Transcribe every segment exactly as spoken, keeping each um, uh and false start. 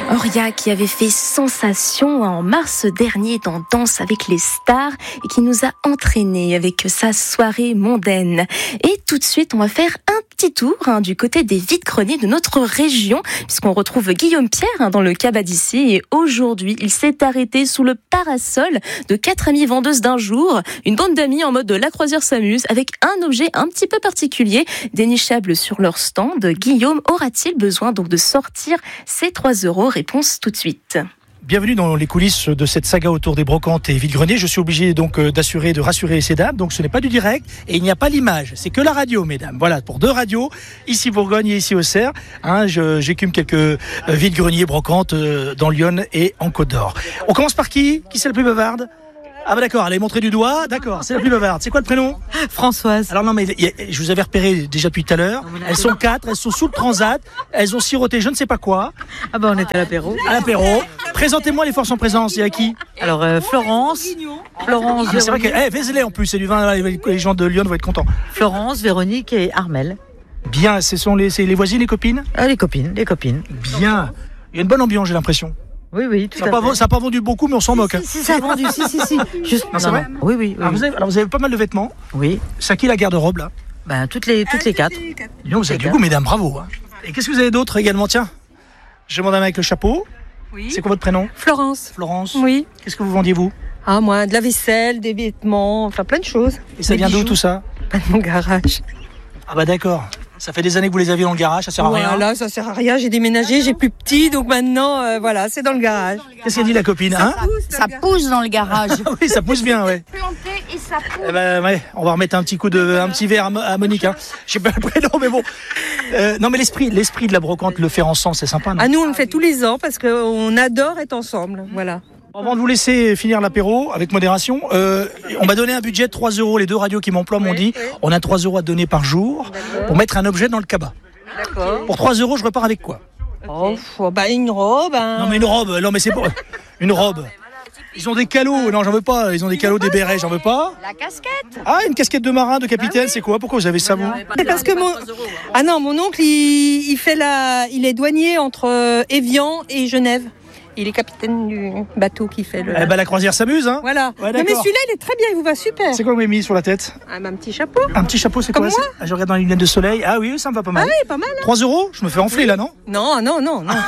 Auria qui avait fait sensation en mars dernier dans Danse avec les stars et qui nous a entraînés avec sa soirée mondaine. Et tout de suite, on va faire un petit tour hein, du côté des vide-greniers de notre région puisqu'on retrouve Guillaume Pierre hein, dans le cabas d'ici et aujourd'hui, il s'est arrêté sous le parasol de quatre amies vendeuses d'un jour, une bande d'amis en mode de la croisière s'amuse avec un objet un petit peu particulier dénichable sur leur stand. Guillaume aura-t-il besoin donc de sortir ses trois euros? Réponse tout de suite. Bienvenue dans les coulisses de cette saga autour des brocantes et vide-greniers. Je suis obligé donc d'assurer, de rassurer ces dames. Donc ce n'est pas du direct et il n'y a pas l'image. C'est que la radio, mesdames. Voilà, pour deux radios, ici Bourgogne et ici Auxerre. Hein, je, j'écume quelques vide-greniers, brocantes dans Lyon et en Côte d'Or. On commence par qui? Qui c'est la plus bavarde? Ah bah d'accord, elle est montrée du doigt, d'accord, c'est la plus bavarde. C'est quoi le prénom? Françoise. Alors non mais y a, je vous avais repéré déjà depuis tout à l'heure. Elles sont quatre, elles sont sous le transat, elles ont siroté je ne sais pas quoi. Ah bah on était à l'apéro. À l'apéro. Présentez-moi les forces en présence, il y a qui? Alors euh, Florence, Florence, ah, c'est vrai que, eh, fais-les en plus, c'est du vin, les gens de Lyon vont être contents. Florence, Véronique et Armel. Bien, ce sont les, c'est les voisines, les copines? Ah, les copines, les copines. Bien, il y a une bonne ambiance j'ai l'impression. Oui, oui, tout ça à pas, fait. Ça n'a pas vendu beaucoup, mais on s'en moque. Si, si, si, ça a vendu, si, si, si. Juste... Non, c'est non, vrai non. Oui, oui. oui. Alors, vous avez, alors, vous avez pas mal de vêtements. Oui. C'est à qui la garde-robe, là? Ben, toutes les, toutes les quatre. Donc, vous avez du goût, mesdames, bravo. Hein. Et qu'est-ce que vous avez d'autre également? Tiens, je demande à un avec le chapeau. Oui. C'est quoi votre prénom? Florence. Florence. Oui. Qu'est-ce que vous vendiez, vous? Ah, moi, de la vaisselle, des vêtements, enfin plein de choses. Et ça des vient bijoux. d'où tout ça? Pas de mon garage. Ah, bah d'accord. Ça fait des années que vous les aviez dans le garage, ça sert à voilà, rien. Voilà, ça sert à rien. J'ai déménagé, j'ai plus petit, donc maintenant, euh, voilà, c'est dans le garage. Qu'est-ce qu'elle dit la copine, hein? Ça, pousse, ça pousse dans le garage. Oui, ça pousse bien, ouais. Planté et ça pousse. Eh ben, ouais, on va remettre un petit coup de, un petit verre à Monique, hein. Je sais pas le prénom, mais bon. Euh, non, mais l'esprit, l'esprit de la brocante, le faire ensemble, c'est sympa, non? Ah, nous, on le fait tous les ans parce qu'on adore être ensemble, voilà. Avant de vous laisser finir l'apéro, avec modération, euh, on m'a donné un budget de trois euros. Les deux radios qui m'emploient m'ont dit, on a trois euros à donner par jour pour mettre un objet dans le cabas. D'accord. Pour trois euros, je repars avec quoi? Oh, bah une robe. Un... Non mais une robe, non mais c'est pour... une robe. Ils ont des calots, non j'en veux pas, ils ont des calots, des bérets, j'en veux pas. La casquette. Ah, une casquette de marin, de capitaine, c'est quoi? Pourquoi vous avez ça, vous? C'est parce que mon... Ah non, mon oncle, il, il fait la... il est douanier entre Évian et Genève. Il est capitaine du bateau qui fait le... Eh ben la croisière s'amuse, hein. Voilà. Ouais, non mais celui-là, il est très bien, il vous va super. C'est quoi que vous avez mis sur la tête? Ah, un petit chapeau. Un petit chapeau, c'est Comme quoi? moi ah, je regarde dans les lunettes de soleil. Ah oui, ça me va pas mal. Ah oui, pas mal. Hein. trois euros? Je me fais enfler, là, non? Non, non, non, non.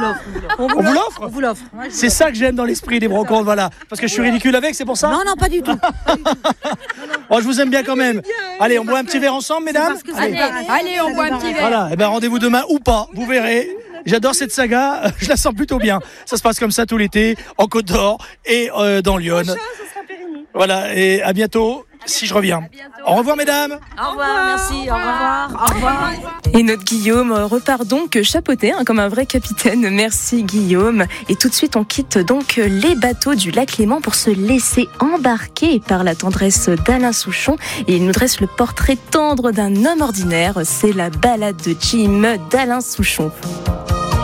On vous l'offre? On vous l'offre. C'est ça que j'aime dans l'esprit des brocantes, voilà. Parce que je suis ridicule avec, c'est pour ça? Non, non, pas du tout. Oh, je vous aime bien quand même. Allez, on boit un petit verre ensemble, mesdames? Allez, allez, on boit un petit verre. Voilà, et ben rendez-vous demain ou pas, vous verrez. J'adore cette saga, je la sens plutôt bien. Ça se passe comme ça tout l'été, en Côte d'Or et euh, dans Lyon. Voilà, et à bientôt, si je reviens. Au revoir, mesdames. Au revoir, merci, au revoir, au revoir. Et notre Guillaume repart donc chapeauté hein, comme un vrai capitaine. Merci Guillaume. Et tout de suite, on quitte donc les bateaux du lac Léman pour se laisser embarquer par la tendresse d'Alain Souchon. Et il nous dresse le portrait tendre d'un homme ordinaire. C'est la balade de Jim d'Alain Souchon.